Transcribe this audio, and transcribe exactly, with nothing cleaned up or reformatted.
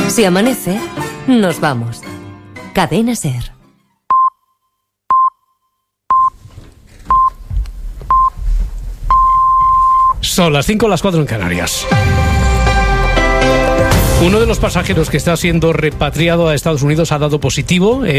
Si amanece, nos vamos. Cadena SER. Son las cinco, las cuatro en Canarias. Uno de los pasajeros que está siendo repatriado a Estados Unidos ha dado positivo.